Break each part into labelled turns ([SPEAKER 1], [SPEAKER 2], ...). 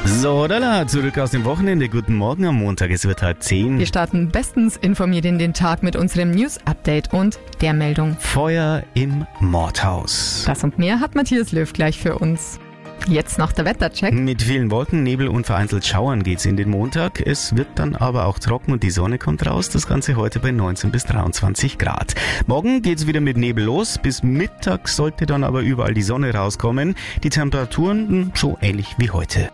[SPEAKER 1] So, da zurück aus dem Wochenende. Guten Morgen am Montag, es wird 9:30.
[SPEAKER 2] Wir starten bestens informiert in den Tag mit unserem News-Update und der Meldung.
[SPEAKER 1] Feuer im Mordhaus.
[SPEAKER 2] Das und mehr hat Matthias Löw gleich für uns. Jetzt noch der Wettercheck.
[SPEAKER 1] Mit vielen Wolken, Nebel und vereinzelt Schauern geht's in den Montag. Es wird dann aber auch trocken und die Sonne kommt raus. Das Ganze heute bei 19 bis 23 Grad. Morgen geht's wieder mit Nebel los. Bis Mittag sollte dann aber überall die Sonne rauskommen. Die Temperaturen so ähnlich wie heute.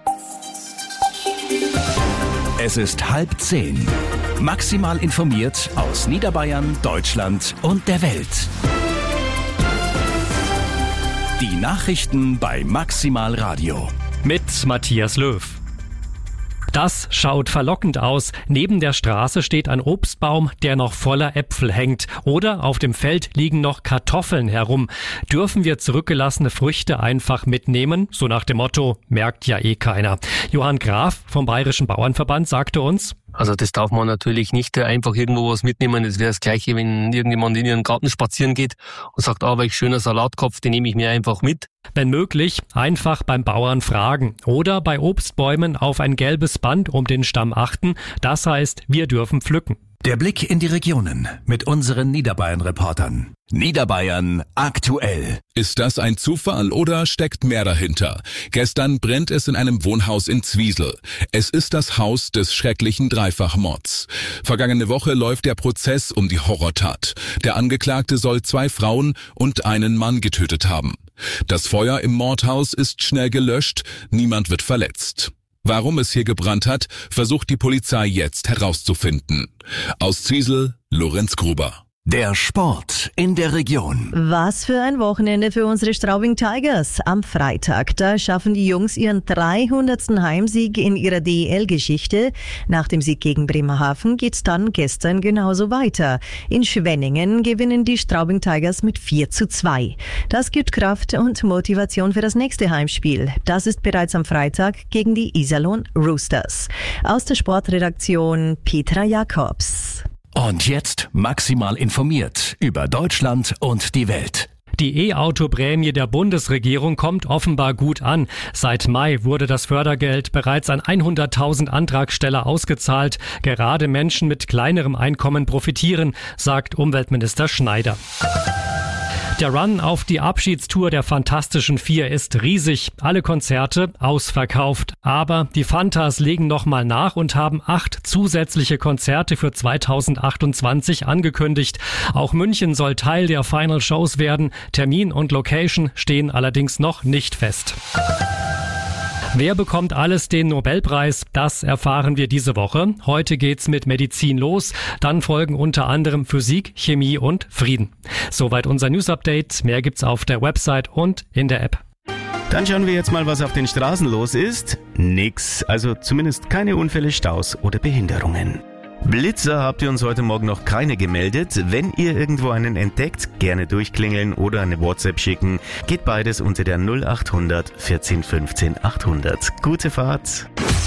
[SPEAKER 3] Es ist 9:30. Maximal informiert aus Niederbayern, Deutschland und der Welt. Die Nachrichten bei Maximal Radio.
[SPEAKER 4] Mit Matthias Löw. Das schaut verlockend aus. Neben der Straße steht ein Obstbaum, der noch voller Äpfel hängt. Oder auf dem Feld liegen noch Kartoffeln herum. Dürfen wir zurückgelassene Früchte einfach mitnehmen? So nach dem Motto, merkt ja eh keiner. Johann Graf vom Bayerischen Bauernverband sagte uns:
[SPEAKER 5] Also das darf man natürlich nicht einfach irgendwo was mitnehmen. Das wäre das Gleiche, wenn irgendjemand in ihren Garten spazieren geht und sagt, welch schöner Salatkopf, den nehme ich mir einfach mit.
[SPEAKER 4] Wenn möglich, einfach beim Bauern fragen oder bei Obstbäumen auf ein gelbes Band um den Stamm achten. Das heißt, wir dürfen pflücken.
[SPEAKER 3] Der Blick in die Regionen mit unseren Niederbayern-Reportern. Niederbayern aktuell.
[SPEAKER 6] Ist das ein Zufall oder steckt mehr dahinter? Gestern brennt es in einem Wohnhaus in Zwiesel. Es ist das Haus des schrecklichen Dreifachmords. Vergangene Woche läuft der Prozess um die Horrortat. Der Angeklagte soll 2 Frauen und einen Mann getötet haben. Das Feuer im Mordhaus ist schnell gelöscht, niemand wird verletzt. Warum es hier gebrannt hat, versucht die Polizei jetzt herauszufinden. Aus Zwiesel, Lorenz Gruber.
[SPEAKER 3] Der Sport in der Region.
[SPEAKER 7] Was für ein Wochenende für unsere Straubing Tigers. Am Freitag, da schaffen die Jungs ihren 300. Heimsieg in ihrer DEL-Geschichte. Nach dem Sieg gegen Bremerhaven geht's dann gestern genauso weiter. In Schwenningen gewinnen die Straubing Tigers mit 4:2. Das gibt Kraft und Motivation für das nächste Heimspiel. Das ist bereits am Freitag gegen die Iserlohn Roosters. Aus der Sportredaktion Petra Jakobs.
[SPEAKER 3] Und jetzt maximal informiert über Deutschland und die Welt.
[SPEAKER 4] Die E-Auto-Prämie der Bundesregierung kommt offenbar gut an. Seit Mai wurde das Fördergeld bereits an 100.000 Antragsteller ausgezahlt. Gerade Menschen mit kleinerem Einkommen profitieren, sagt Umweltminister Schneider. Der Run auf die Abschiedstour der Fantastischen Vier ist riesig. Alle Konzerte ausverkauft. Aber die Fantas legen nochmal nach und haben 8 zusätzliche Konzerte für 2028 angekündigt. Auch München soll Teil der Final Shows werden. Termin und Location stehen allerdings noch nicht fest. Wer bekommt alles den Nobelpreis? Das erfahren wir diese Woche. Heute geht's mit Medizin los. Dann folgen unter anderem Physik, Chemie und Frieden. Soweit unser News-Update. Mehr gibt's auf der Website und in der App.
[SPEAKER 1] Dann schauen wir jetzt mal, was auf den Straßen los ist. Nix, also zumindest keine Unfälle, Staus oder Behinderungen. Blitzer habt ihr uns heute Morgen noch keine gemeldet. Wenn ihr irgendwo einen entdeckt, gerne durchklingeln oder eine WhatsApp schicken. Geht beides unter der 0800 14 15 800. Gute Fahrt.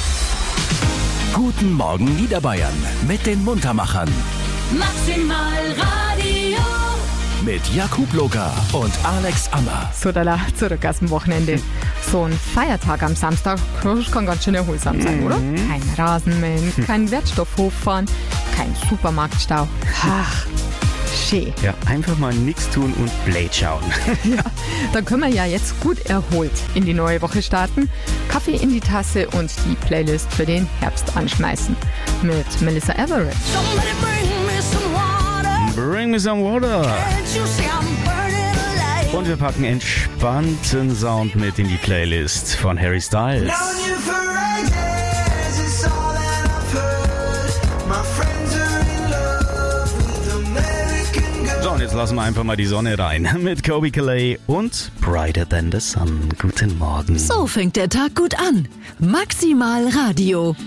[SPEAKER 3] Guten Morgen Niederbayern mit den Muntermachern.
[SPEAKER 8] Maximal Radio.
[SPEAKER 3] Mit Jakub Loga und Alex Ammer.
[SPEAKER 2] So, zurück aus dem Wochenende. So ein Feiertag am Samstag, das kann ganz schön erholsam sein, oder? Kein Rasenmähen, kein Wertstoffhof fahren, kein Supermarktstau. Ach, schön.
[SPEAKER 1] Ja, einfach mal nichts tun und Blade schauen.
[SPEAKER 2] Ja, dann können wir ja jetzt gut erholt in die neue Woche starten. Kaffee in die Tasse und die Playlist für den Herbst anschmeißen. Mit Melissa Everett.
[SPEAKER 1] Bring me some water. Und wir packen entspannten Sound mit in die Playlist von Harry Styles. So, und jetzt lassen wir einfach mal die Sonne rein mit Kobe Calais und Brighter Than the Sun. Guten Morgen.
[SPEAKER 8] So fängt der Tag gut an. Maximal Radio.